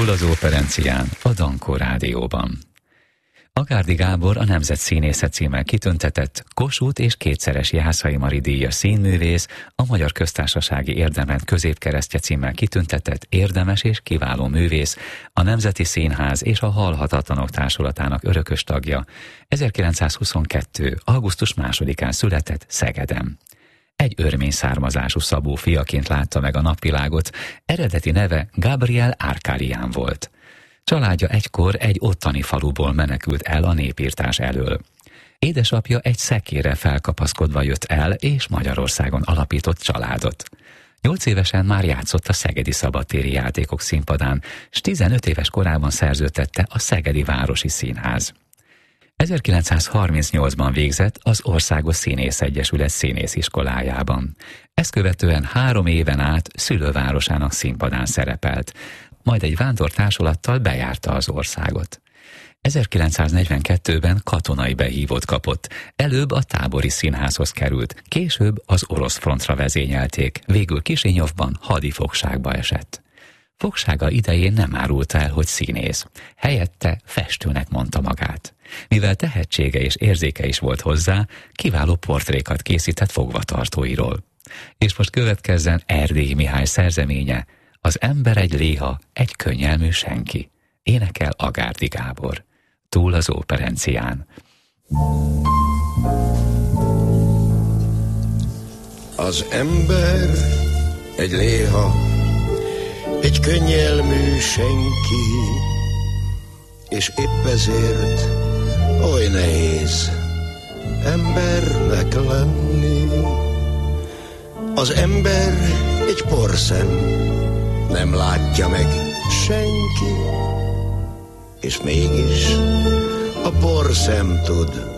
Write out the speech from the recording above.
Túl az Operencián, a Dankó Rádióban. Agárdi Gábor a Nemzet Színésze címmel kitüntetett Kossuth és kétszeres Jászai Mari díjas színművész, a Magyar Köztársasági Érdemrend középkeresztje címmel kitüntetett érdemes és kiváló művész, a Nemzeti Színház és a Halhatatlanok Társulatának örökös tagja, 1922. augusztus 2-án született Szegeden. Egy örmény származású szabó fiaként látta meg a napvilágot, eredeti neve Gabriel Arkalián volt. Családja egykor egy ottani faluból menekült el a népirtás elől. Édesapja egy szekérre felkapaszkodva jött el, és Magyarországon alapított családot. 8 évesen már játszott a Szegedi Szabadtéri Játékok színpadán, s 15 éves korában szerződtette a Szegedi Városi Színház. 1938-ban végzett az Országos Színészegyesület színésziskolájában. Ezt követően 3 éven át szülővárosának színpadán szerepelt, majd egy vándortársulattal bejárta az országot. 1942-ben katonai behívót kapott, előbb a Tábori Színházhoz került, később az orosz frontra vezényelték, végül Kisinyovban hadifogságba esett. Fogsága idején nem árulta el, hogy színész, helyette festőnek mondta magát. Mivel tehetsége és érzéke is volt hozzá, kiváló portrékat készített fogvatartóiról. És most következzen Erdélyi Mihály szerzeménye, Az ember egy léha, egy könnyelmű senki. Énekel Agárdi Gábor. Túl az Operencián. Az ember egy léha, egy könnyelmű senki, és épp ezért oly nehéz embernek lenni. Az ember egy porszem, nem látja meg senki, és mégis a porszem tud